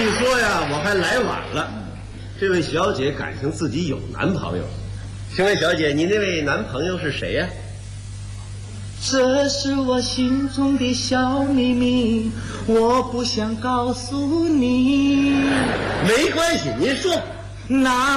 说呀，我还来晚了。这位小姐感情自己有男朋友，请问小姐，你那位男朋友是谁呀？ 这是我心中的小秘密，我不想告诉你。 没关系，您说。 那